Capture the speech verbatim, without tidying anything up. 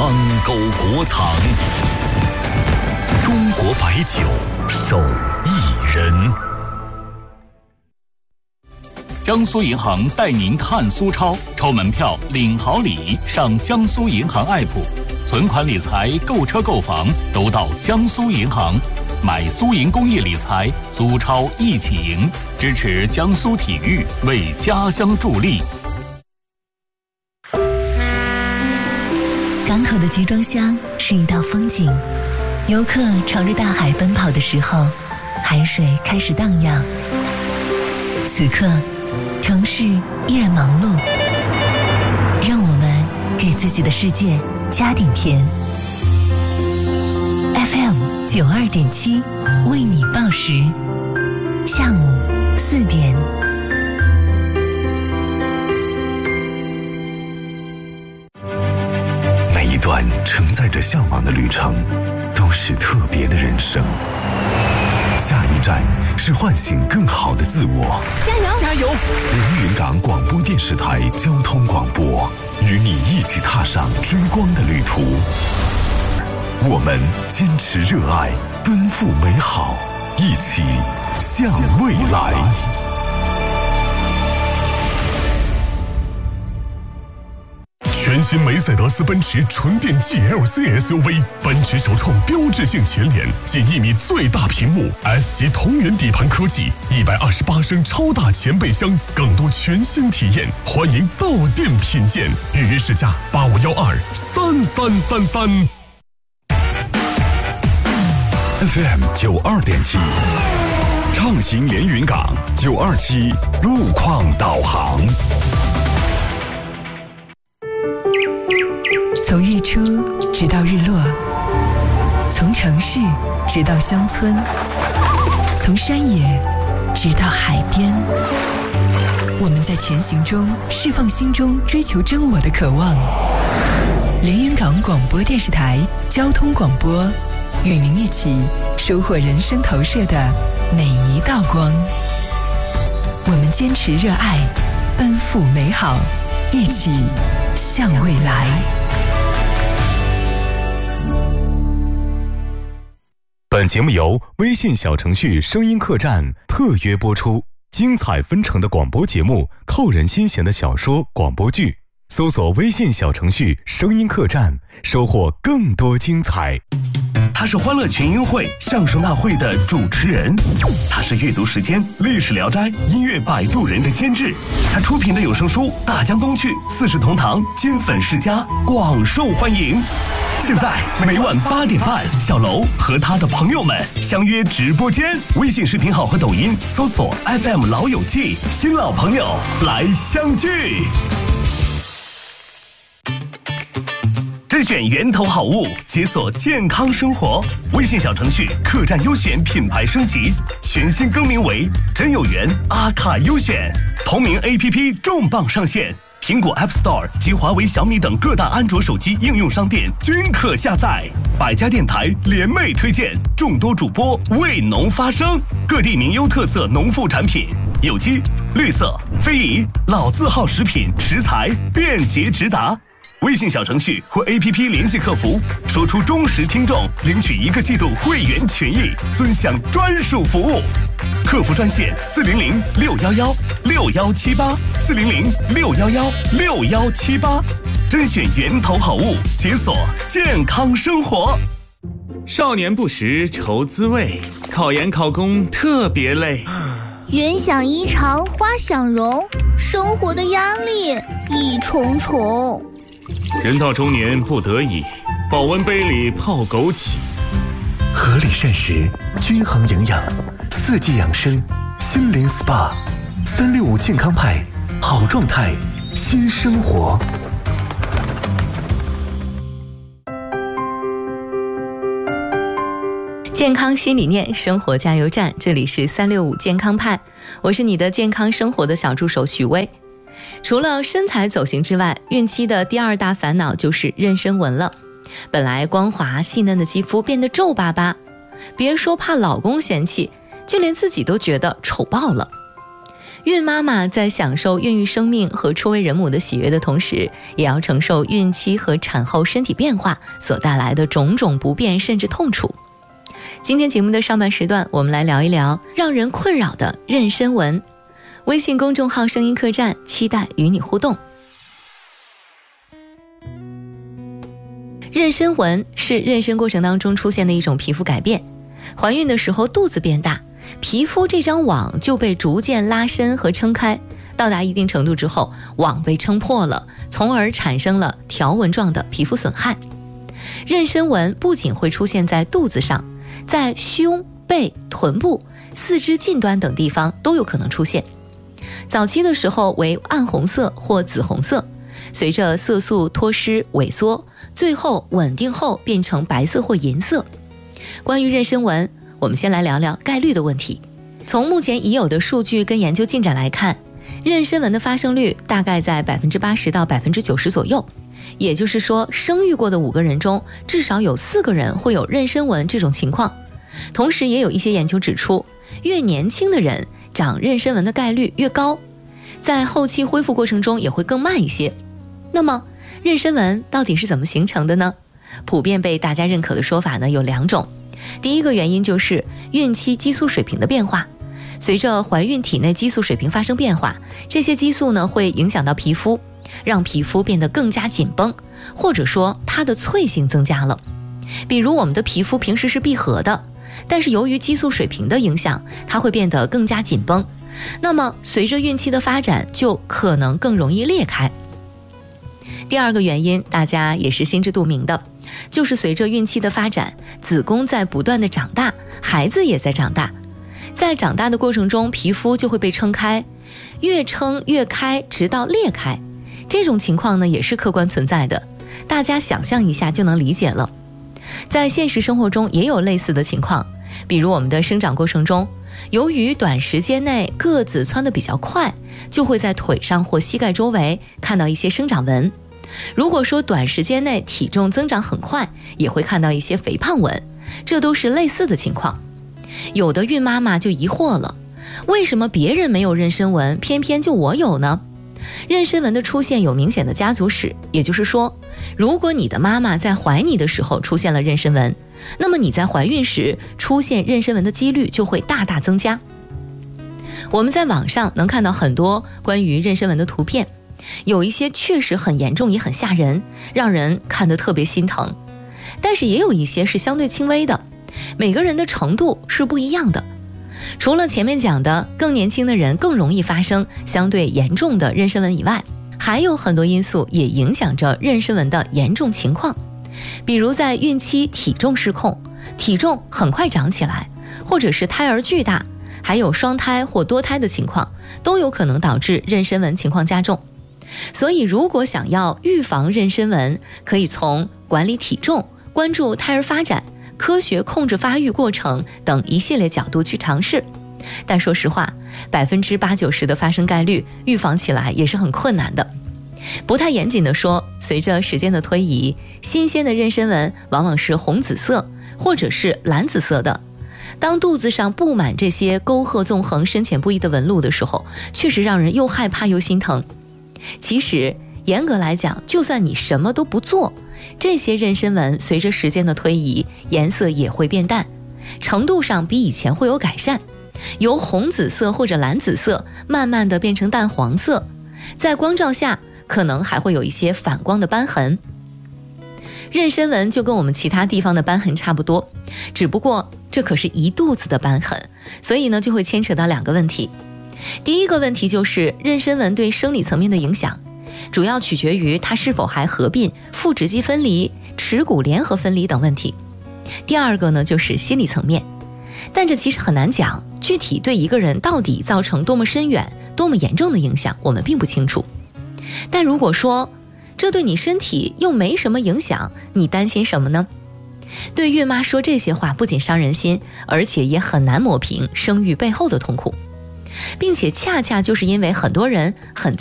汤沟国藏，中国白酒手艺人。江苏银行带您看苏超，抽门票领好礼，上江苏银行 A P P， 存款理财、购车购房都到江苏银行。买苏银公益理财，苏超一起赢，支持江苏体育，为家乡助力。 港口的集装箱是一道风景，游客朝着大海奔跑的时候，海水开始荡漾。此刻，城市依然忙碌，让我们给自己的世界加点甜。F M 九二点七为你报时，下午四点。 每一段承载着向往的旅程，都是特别的人生。下一站是唤醒更好的自我。 加油！加油！ 连云港广播电视台交通广播，与你一起踏上追光的旅途。我们坚持热爱，奔赴美好，一起向未来。全新梅赛德斯奔驰纯电 G L C S U V， 奔驰首创标志性前脸，近一米最大屏幕 ，S 级同源底盘科技，一百二十八升超大前备箱，更多全新体验，欢迎到店品鉴，预约试驾八五幺二三三三三。F M 九二点七，畅行连云港九二七路况导航。 从日出直到日落，从城市直到乡村，从山野直到海边，我们在前行中释放心中追求真我的渴望。连云港广播电视台交通广播，与您一起收获人生投射的每一道光。我们坚持热爱，奔赴美好，一起向未来。 本节目由微信小程序声音客栈特约播出，精彩纷呈的广播节目，扣人心弦的小说广播剧，搜索微信小程序声音客栈，收获更多精彩。他是欢乐群英会相声大会的主持人，他是阅读时间历史聊斋音乐摆渡人的监制，他出品的有声书大江东去四世同堂金粉世家广受欢迎。现在每晚八点半，小楼和他的朋友们相约直播间，微信视频号和抖音搜索 F M 老友记，新老朋友来相聚。甄选源头好物，解锁健康生活。微信小程序客栈优选品牌升级，全新更名为真有缘阿卡优选，同名 A P P 重磅上线。苹果 App Store 及华为、小米等各大安卓手机应用商店均可下载。百家电台联袂推荐，众多主播为农发声，各地名优特色农副产品，有机、绿色、非遗、老字号食品食材便捷直达。微信小程序或 A P P 联系客服，说出忠实听众领取一个季度会员权益，尊享专属服务。客服专线四零零六幺幺六幺七八四零零六幺幺六幺七八，甄选源头好物，解锁健康生活。 少年不识愁滋味，考研考公特别累。 云想衣裳花想容，生活的压力一重重。 人到中年不得已，保温杯里泡枸杞。 合理膳食，均衡营养，四季养生，心灵 S P A， 三六五健康派，好状态，新生活。 健康新理念，生活加油站，这里是三六五健康派，我是你的健康生活的小助手许巍。除了身材走形之外，孕期的第二大烦恼就是妊娠纹了。本来光滑细嫩的肌肤变得皱巴巴，别说怕老公嫌弃，就连自己都觉得丑爆了。 孕妈妈在享受孕育生命和初为人母的喜悦的同时，也要承受孕期和产后身体变化所带来的种种不便甚至痛楚。今天节目的上半时段，我们来聊一聊让人困扰的妊娠纹。微信公众号声音客栈，期待与你互动。妊娠纹是妊娠过程当中出现的一种皮肤改变，怀孕的时候肚子变大，皮肤这张网就被逐渐拉伸和撑开，到达一定程度之后，网被撑破了，从而产生了条纹状的皮肤损害。妊娠纹不仅会出现在肚子上，在胸、背、臀部、四肢近端等地方都有可能出现。早期的时候为暗红色或紫红色，随着色素脱失萎缩，最后稳定后变成白色或银色。关于妊娠纹，我们先来聊聊概率的问题。从目前已有的数据跟研究进展来看，妊娠纹的发生率大概在 百分之八十 到 百分之九十 左右，也就是说生育过的五个人中至少有四个人会有妊娠纹这种情况。同时也有一些研究指出，越年轻的人长妊娠纹的概率越高，在后期恢复过程中也会更慢一些。那么妊娠纹到底是怎么形成的呢？普遍被大家认可的说法呢有两种。第一个原因就是孕期激素水平的变化，随着怀孕体内激素水平发生变化，这些激素呢会影响到皮肤，让皮肤变得更加紧绷，或者说它的脆性增加了。比如我们的皮肤平时是闭合的，但是由于激素水平的影响，它会变得更加紧绷，那么随着孕期的发展就可能更容易裂开。第二个原因大家也是心知肚明的，就是随着孕期的发展，子宫在不断的长大，孩子也在长大，在长大的过程中，皮肤就会被撑开，越撑越开，直到裂开。这种情况呢也是客观存在的，大家想象一下就能理解了。在现实生活中也有类似的情况，比如我们的生长过程中，由于短时间内个子蹿得比较快，就会在腿上或膝盖周围看到一些生长纹。如果说短时间内体重增长很快，也会看到一些肥胖纹，这都是类似的情况。有的孕妈妈就疑惑了，为什么别人没有妊娠纹，偏偏就我有呢？妊娠纹的出现有明显的家族史，也就是说，如果你的妈妈在怀你的时候出现了妊娠纹，那么你在怀孕时出现妊娠纹的几率就会大大增加。我们在网上能看到很多关于妊娠纹的图片，有一些确实很严重也很吓人，让人看得特别心疼，但是也有一些是相对轻微的，每个人的程度是不一样的。除了前面讲的更年轻的人更容易发生相对严重的妊娠纹以外，还有很多因素也影响着妊娠纹的严重情况。比如在孕期体重失控，体重很快长起来，或者是胎儿巨大，还有双胎或多胎的情况，都有可能导致妊娠纹情况加重。所以如果想要预防妊娠纹，可以从管理体重、关注胎儿发展、科学控制发育过程等一系列角度去尝试。但说实话，百分之八九十的发生概率，预防起来也是很困难的。不太严谨的说，随着时间的推移，新鲜的妊娠纹往往是红紫色或者是蓝紫色的。当肚子上布满这些沟壑纵横、深浅不一的纹路的时候，确实让人又害怕又心疼。其实严格来讲，就算你什么都不做，这些妊娠纹随着时间的推移，颜色也会变淡，程度上比以前会有改善，由红紫色或者蓝紫色慢慢的变成淡黄色，在光照下可能还会有一些反光的斑痕。妊娠纹就跟我们其他地方的斑痕差不多，只不过这可是一肚子的斑痕，所以呢就会牵扯到两个问题。第一个问题就是妊娠纹对生理层面的影响，主要取决于它是否还合并腹直肌分离、耻骨联合分离等问题。第二个呢就是心理层面，但这其实很难讲，具体对一个人到底造成多么深远、多么严重的影响，我们并不清楚。但如果说这对你身体又没什么影响，你担心什么呢？对孕妈说这些话不仅伤人心，而且也很难抹平生育背后的痛苦，并且恰恰就是因为很多人很